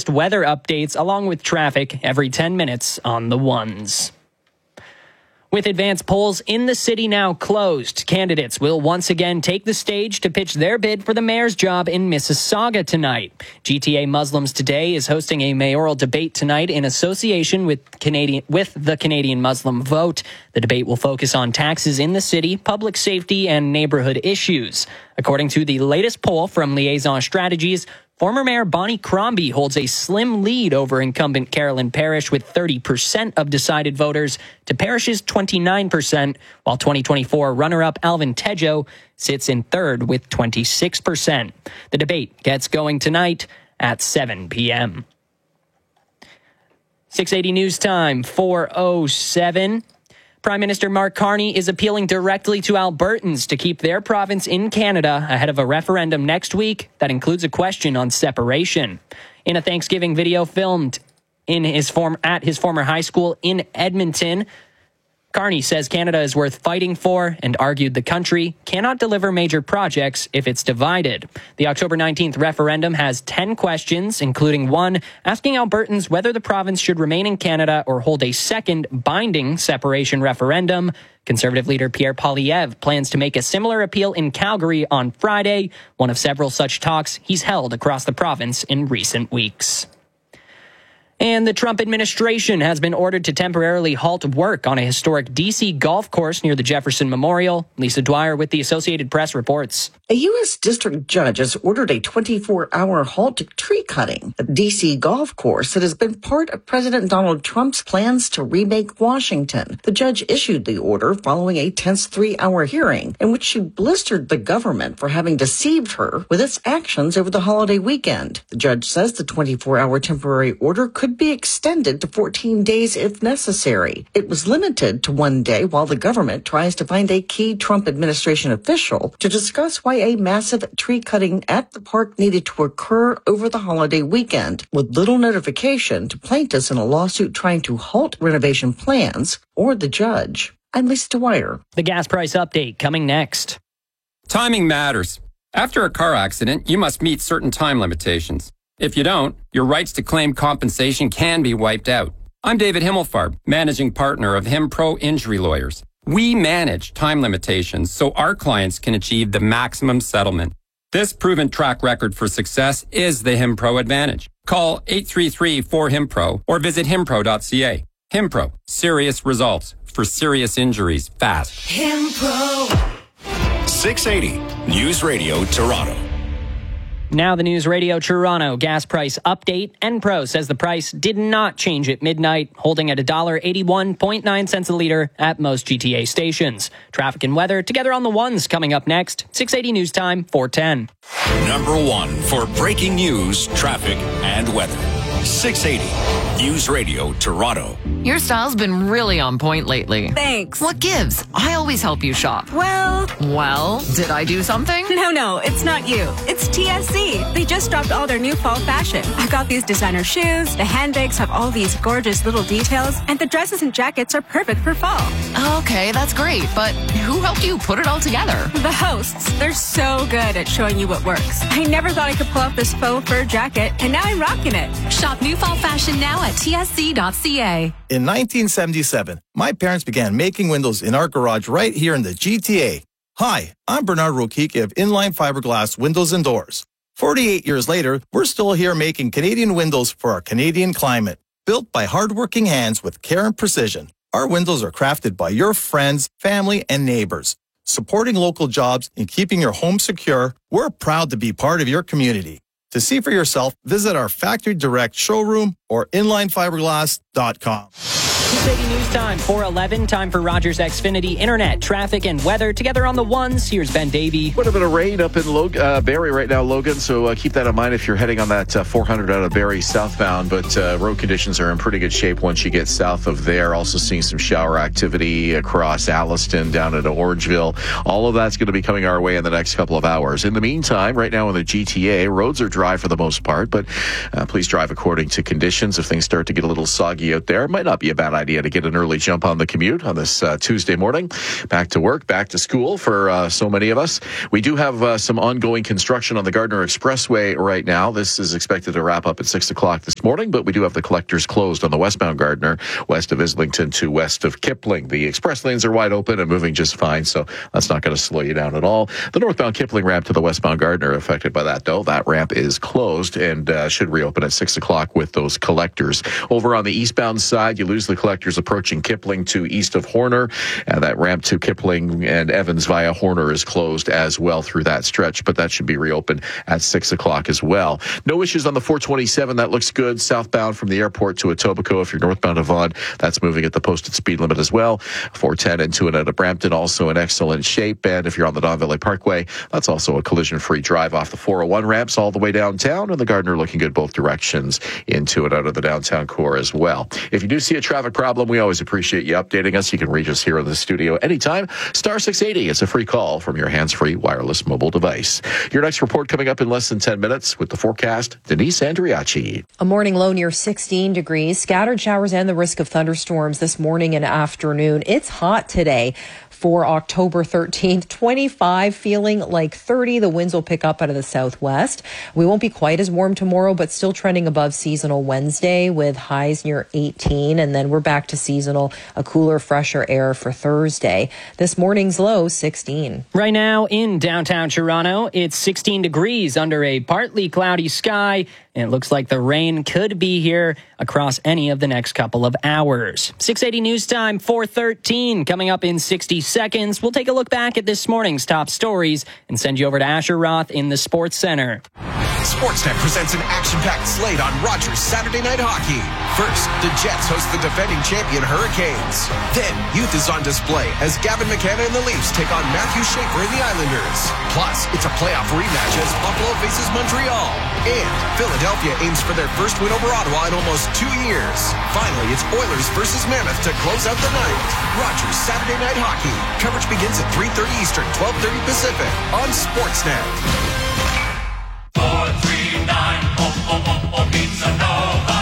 latest weather updates along with traffic every 10 minutes on the ones. With advanced polls in the city now closed, candidates will once again take the stage to pitch their bid for the mayor's job in Mississauga tonight. GTA Muslims Today is hosting a mayoral debate tonight in association with the Canadian Muslim Vote. The debate will focus on taxes in the city, public safety, and neighborhood issues. According to the latest poll from Liaison Strategies, former Mayor Bonnie Crombie holds a slim lead over incumbent Carolyn Parrish with 30% of decided voters to Parrish's 29%, while 2024 runner-up Alvin Tejo sits in third with 26%. The debate gets going tonight at 7 p.m. 680 News Time, 4:07. Prime Minister Mark Carney is appealing directly to Albertans to keep their province in Canada ahead of a referendum next week that includes a question on separation. In a Thanksgiving video filmed at his former high school in Edmonton, Carney says Canada is worth fighting for and argued the country cannot deliver major projects if it's divided. The October 19th referendum has 10 questions, including one asking Albertans whether the province should remain in Canada or hold a second binding separation referendum. Conservative leader Pierre Poilievre plans to make a similar appeal in Calgary on Friday, one of several such talks he's held across the province in recent weeks. And the Trump administration has been ordered to temporarily halt work on a historic D.C. golf course near the Jefferson Memorial. Lisa Dwyer with the Associated Press reports. A U.S. district judge has ordered a 24-hour halt to tree cutting at the D.C. golf course that has been part of President Donald Trump's plans to remake Washington. The judge issued the order following a tense 3-hour hearing in which she blistered the government for having deceived her with its actions over the holiday weekend. The judge says the 24-hour temporary order could be extended to 14 days if necessary. It was limited to 1 day while the government tries to find a key Trump administration official to discuss why a massive tree cutting at the park needed to occur over the holiday weekend, with little notification to plaintiffs in a lawsuit trying to halt renovation plans or the judge. I'm Lisa Dwyer. The gas price update coming next. Timing matters. After a car accident, you must meet certain time limitations. If you don't, your rights to claim compensation can be wiped out. I'm David Himmelfarb, managing partner of HimPro Injury Lawyers. We manage time limitations so our clients can achieve the maximum settlement. This proven track record for success is the HimPro advantage. Call 833-4HIMPRO or visit himpro.ca. HimPro, serious results for serious injuries fast. HimPro. 680 News Radio Toronto. Now the News Radio Toronto gas price update. Enpro says the price did not change at midnight, holding at $1.81.9 a liter at most GTA stations. Traffic and weather together on the ones coming up next. 680 News Time, 4:10. Number one for breaking news, traffic, and weather. 680 News Radio Toronto. Your style's been really on point lately. Thanks. What gives? I always help you shop. Well, did I do something? No, it's not you. It's TSC. They just dropped all their new fall fashion. I've got these designer shoes, the handbags have all these gorgeous little details, and the dresses and jackets are perfect for fall. Okay, that's great, but who helped you put it all together? The hosts. They're so good at showing you what works. I never thought I could pull off this faux fur jacket, and now I'm rocking it. Shop new fall fashion now at tsc.ca. In 1977, my parents began making windows in our garage right here in the GTA. Hi, I'm Bernard Rokicki of Inline Fiberglass Windows and Doors. 48 years later, we're still here making Canadian windows for our Canadian climate. Built by hardworking hands with care and precision, our windows are crafted by your friends, family, and neighbors. Supporting local jobs and keeping your home secure, we're proud to be part of your community. To see for yourself, visit our Factory Direct showroom or inlinefiberglass.com. 680 News Time, 4:11. Time for Rogers Xfinity Internet, traffic, and weather. Together on the ones, here's Ben Davey. Quite a bit of rain up in Barrie right now, Logan, so keep that in mind if you're heading on that 400 out of Barrie southbound, but road conditions are in pretty good shape once you get south of there. Also seeing some shower activity across Alliston, down into Orangeville. All of that's going to be coming our way in the next couple of hours. In the meantime, right now in the GTA, roads are dry for the most part, but please drive according to conditions. If things start to get a little soggy out there, it might not be a bad idea to get an early jump on the commute on this Tuesday morning. Back to work, back to school for so many of us. We do have some ongoing construction on the Gardner Expressway right now. This is expected to wrap up at 6 o'clock this morning, but we do have the collectors closed on the westbound Gardiner, west of Islington to west of Kipling. The express lanes are wide open and moving just fine, so that's not going to slow you down at all. The northbound Kipling ramp to the westbound Gardiner affected by that, though. That ramp is closed and should reopen at 6 o'clock with those collectors. Over on the eastbound side, you lose the collectors approaching Kipling to east of Horner, and that ramp to Kipling and Evans via Horner is closed as well through that stretch, but that should be reopened at 6 o'clock as well. No issues on the 427. That looks good. Southbound from the airport to Etobicoke. If you're northbound of Vaughan, that's moving at the posted speed limit as well. 410 into and out of Brampton, also in excellent shape. And if you're on the Don Valley Parkway, that's also a collision-free drive off the 401 ramps all the way downtown, and the Gardiner looking good both directions into and out of the downtown core as well. If you do see a traffic problem, we always appreciate you updating us. You can reach us here in the studio anytime. Star 680. It's a free call from your hands-free wireless mobile device. Your next report coming up in less than 10 minutes with the forecast. Denise Andriachi. A morning low near 16 degrees, scattered showers and the risk of thunderstorms this morning and afternoon. It's hot today for October 13th, 25, feeling like 30. The winds will pick up out of the southwest. We won't be quite as warm tomorrow, but still trending above seasonal Wednesday with highs near 18. And then we're back to seasonal, a cooler, fresher air for Thursday. This morning's low, 16. Right now in downtown Toronto, it's 16 degrees under a partly cloudy sky. And it looks like the rain could be here across any of the next couple of hours. 680 News Time, 4:13. Coming up in 60 seconds, we'll take a look back at this morning's top stories and send you over to Asher Roth in the Sports Center. Sportsnet presents an action-packed slate on Rogers Saturday Night Hockey. First, the Jets host the defending champion Hurricanes. Then, youth is on display as Gavin McKenna and the Leafs take on Matthew Schaefer and the Islanders. Plus, it's a playoff rematch as Buffalo faces Montreal. And Philadelphia aims for their first win over Ottawa in almost 2 years. Finally, it's Oilers versus Mammoth to close out the night. Rogers Saturday Night Hockey. Coverage begins at 3:30 Eastern, 12:30 Pacific on Sportsnet. 439 Pizza Nova.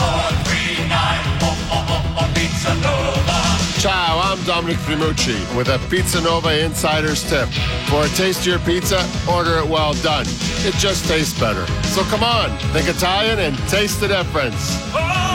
439 Pizza Nova. Ciao, I'm Dominic Primucci with a Pizza Nova Insider's Tip. For a tastier pizza, order it well done. It just tastes better. So come on, think Italian and taste the difference.